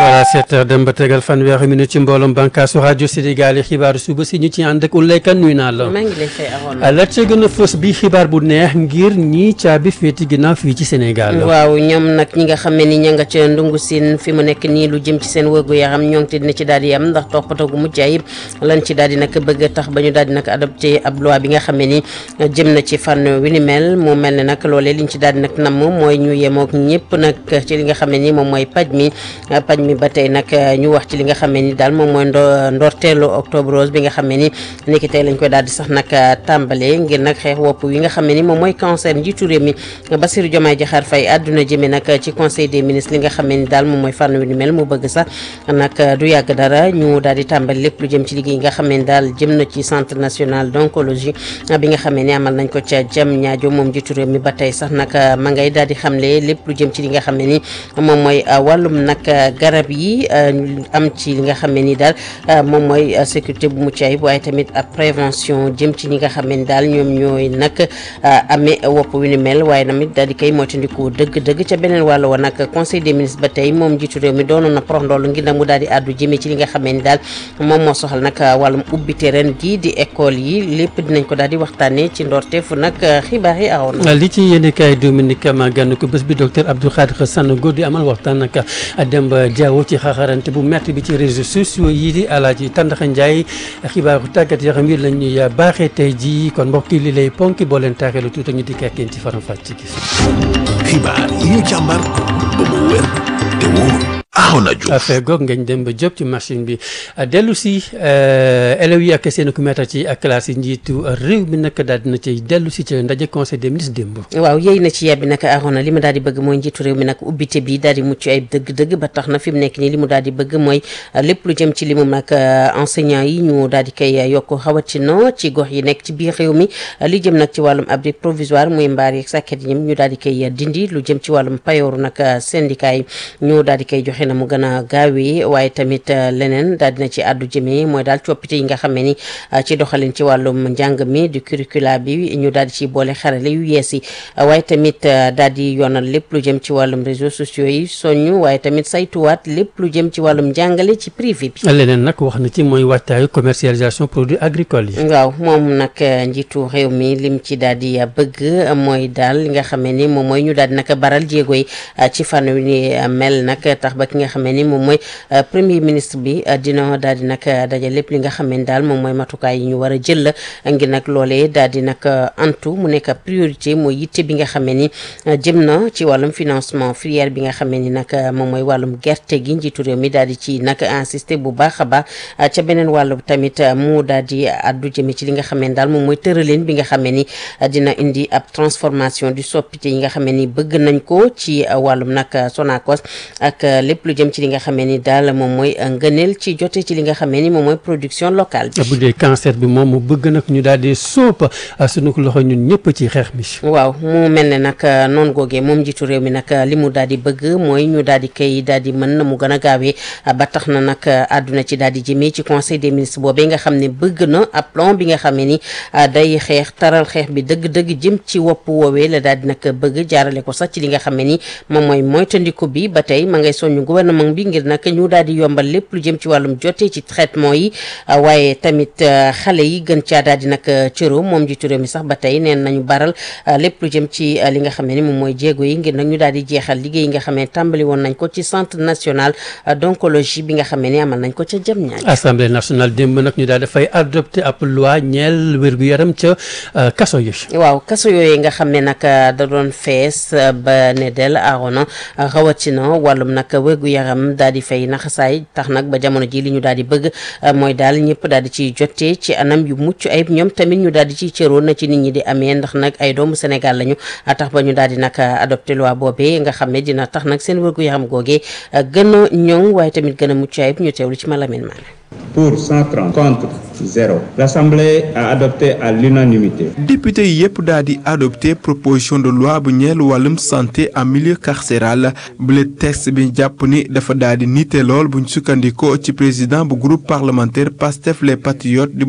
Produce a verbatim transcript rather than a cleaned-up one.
voilà sept heures dem ba tegal fanweeri minute ci mbooloom bànkaasu rajo Sénégal yi xibaaru suba si ñu ci ànd ak Oulaye Kane nuyu naa la. maa ngi lay fay Arona. la ca gën a fës bi xibaar bu neex ngir ñii caabi féeti ginnaaw fii ci Sénégal. waaw ñoom nag ñi nga xam ne ni ña nga ca ndungu siin fi mu nekk nii lu jëm ci seen wërgu yaram ñoo ngi te dina ci daal di am ndax toppatoo gu mucc ayib lan ci daal di nag bëgg a tax ba ñu daal di nag adopté ab loi bi nga xam ne ni jëm na ci fànn wi ni mel mu mel ne nag loolee liñ ci daal di nag namm mooy ñu yemook ñëpp nag ci li nga xam ne ni moom mooy paj mi paj mi ba tey nag ñu wax ci li nga xam ne ni daal moom mooy ndorteelu octobre rose bi nga xam ne ni niki tey lañ koy daal di sax nag tàmbale ngir nag xeex wopp wi nga xam ne ni moom mooy cancer njiitu réew mi Bassirou Diomaye Diakhar Faye àdduna jëme nag ci conseil des ministres li nga xam ne ni daal moom mooy fànn wi ni mel mu bëgg sax nag du yàgg dara ñu daal di tàmbale lépp lu jëm ci liggéey nga xam ne ni daal jëm na ci centre national d'oncologie bi nga xam ne ni amal nañ ko ca jam ñaajo moom njiitu réew mi ba tey sax nag ma ngay daal di xamle lépp lu jëm ci li nga xam ne ni moom mooy wàllum nag garab yi am ci li nga xam ne ni daal moom mooy sécurité bu mucc ayib waaye tamit prévention jëm ci ñi nga xam ne ni daal ñoom ñooy nag amee wopp wi ni mel waaye tamit daal di koy moytandiku dëgg-dëgg ca beneen wàll wa nag conseil des ministres ba tey moom jiitu réew mi doonoon na prox ndoolu ngir nag mu daal di àddu jëmee ci li nga xam ne ni daal moom moo soxal nag wàllum ubbite ren gi di école yi lépp dinañ ko daal di waxtaanee ci ndorteefu nag xibaar yi awoon na li ci yéen kay Dominique ma gànn ko bés bi docteur Abdou Khadre Sanogo di amal waxtaan nag Demba Diawo ci xaxarante bu metti bi ci réseaux sociaux yi di Alaaji Tandaxa Njaay xibaaru tàggat yaram yi lañ ñuy baaxee tey ji kon mbokk yi li lay ponki boo leen taaxee lu tuuti ñu di kekkeen ci faram fàcc ci xibaar yi ñu càmbar ba mu wér te wóor Arona Diouf affaire goog ngañ dem ba jóg ci machine bi dellu si élèves yi ak seen ku maître ci ak classe yi njiitu réew mi nag daal dina ci dellu si ci ndaje conseil des ministres démb. waaw yéy na ci yebbi nag Arona li mu daal di bëgg mooy njiitu réew mi nag ubbite bi daal di mucc ay dëgg-dëgg ba tax na fi mu nekk nii li mu daal di bëgg mooy lépp lu jëm ci li mu nag enseignants yi ñu daal di koy yokk xawatina ci gox yi nekk ci biir réew mi li jëm nag ci wàllum abri provisoire muy mbaar yi sàkket yi ñu daal di koy dindi lu jëm ci wàllum payooru nag syndicat yi ñu daal di koy joxe na mu gën a gaawee waaye tamit leneen daal dina ci àddu jëmee mooy daal coppite yi nga xam ne ni ci doxalin ci wàllum njàng mi du curricula bi ñu daal di ci boole xarale yu yees yi waaye tamit daal di yoonal lépp lu jëm ci wàllum réseaux sociaux yi soññu waaye tamit saytuwaat lépp lu jëm ci wàllum njàngale ci privé bi. leneen nag wax na ci mooy waajtaayu commercialisation produits agricoles yi. waaw moom nag njiitu réew mi lim ci daal di bëgg mooy daal li nga xam ne ni moom mooy ñu daal di nag baral jéego yi ci fànn wi ni mel nag tax ba ki nga xam ne ni moom mooy premier ministre bi dina daal di nag daje lépp li nga xam ne daal moom mooy matukaay yi ñu war a jël ngir nag loolee daal di nag antu mu nekk priorité mooy yitte bi nga xam ne ni jëm na ci wàllum financement filière bi nga xam ne ni nag moom mooy wàllum gerte gi njiitu réew mi daal di ci nag insister bu baax a baax ca beneen wàllu tamit mu daal di addu jëme ci li nga xam ne daal moom mooy tëralin bi nga xam ne ni dina indi ab transformation du soppite yi nga xam ne ni bëgg nañ ko ci wàllum nag Sonacos ak lépp lu jëm ci li nga xamee ni daal moom mooy ngëneel ci jote ci li nga xamee ni moom mooy production locale bi. bu dee cancer bi moom mu bëgg nag ñu daal di sóob sunu loxo ñun ñëpp ci xeex mi. waaw mu mel ne nag noonu googee moom njiitu réew mi nag li mu daal di bëgg mooy ñu daal di koy daal di mën na mu gën a gaawee ba tax na nag àdduna ci daal di jëmee ci conseil des ministres boobee nga xam ne bëgg na ab plan bi nga xamee ni day xeex taral xeex bi dëgg-dëgg jëm ci wopp woowee la daal di nag bëgg jaarale ko sax ci li nga xamee ni moom mooy moytandiku bi ba tey ma ngay soññu gouvernement bi ngir nag ñu daal di yombal lépp lu jëm ci wàllum jotee ci traitement yi waaye tamit xale yi gën caa daal di nag cëro moom jiitu réew mi sax ba tey neen nañu baral lépp lu jëm ci li nga xam ne ni moom mooy jéego yi ngir nag ñu daal di jeexal liggéey yi nga xam ne tàmbali woon nañ ko ci centre national d'oncologie bi nga xam ne ni amal nañ ko ca jëm ñaar. assemblée nationale démb nag ñu daal dafay adopté ab loi ñeel wér-gu-yaram ca kaso yi. waaw kaso yooyu nga xam ne nag da doon fees ba ne del Arona rawatina wàllum nag wér-gu-yaram daal di fay naxasaay tax nag ba jamono ji li ñu daal di bëgg mooy daal ñëpp daal di ciy jotee ci anam yu mucc ayib ñoom tamit ñu daal di ciy cëroon na ci nit ñi di amee ndax nag ay doomu Sénégal lañu tax ba ñu daal di nag adopté loi boobee nga xam ne dina tax nag seen wér-gu-yaram googee gën a ñoŋ waaye tamit gën a mucc ayib ñu teewlu ci Malamine Mané. Pour cent trente, contre zéro. L'Assemblée a adopté à l'unanimité. député yi yëpp daal di adopté proposition de loi bu ñeel wàllum santé en milieu carcéral bu le texte bi jàpp ni dafa daal di nite lool buñ sukkandikoo ci président bu groupe parlementaire Pastef les Patriotes di